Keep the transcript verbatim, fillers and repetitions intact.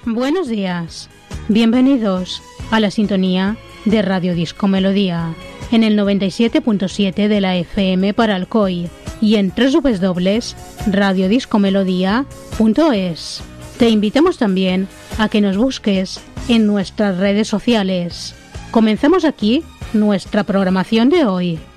Buenos días, bienvenidos a la sintonía de Radio Disco Melodía en el noventa y siete punto siete de la F M para Alcoy y en doble u doble u doble u punto radio disco melodía punto es. Te invitamos también a que nos busques en nuestras redes sociales. Comenzamos aquí nuestra programación de hoy.